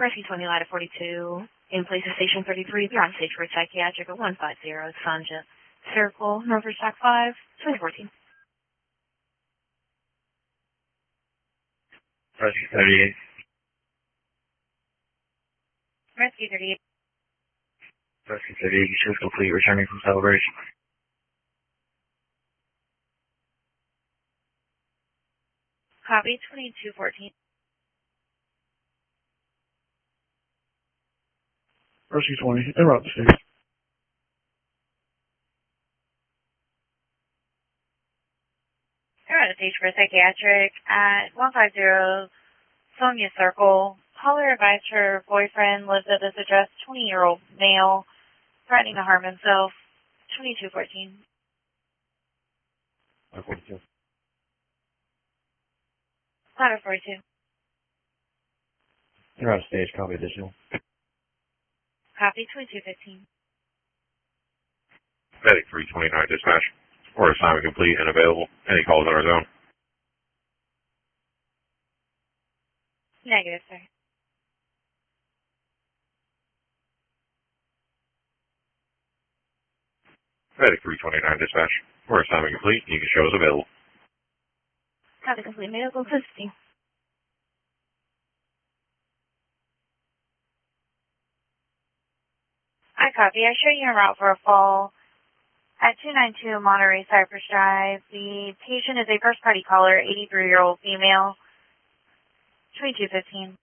Rescue 20 Ladder 42. In place of Station 33, you're on stage for psychiatric at 150 Sanja Circle, Northward Stack 5, 2014. Rescue 38. Rescue 38. Rescue 38, shift complete, returning from celebration. Copy 2214. Rescue 20, en route to station. You're on stage for psychiatric at 150 Sonia Circle. Caller advised her boyfriend lives at this address, 20-year-old male, threatening to harm himself. 2214. 42. Ladder 42. En route to stage, copy additional. Copy 2215. Medic 329 dispatch. Order assignment complete and available. Any calls on our zone? Negative, sir. Medic 329 dispatch. Order assignment complete. You can show us available. Copy complete. Medical assisting. I copy. I show you en route for a fall at 292 Monterey Cypress Drive. The patient is a first-party caller, 83-year-old female. 2215.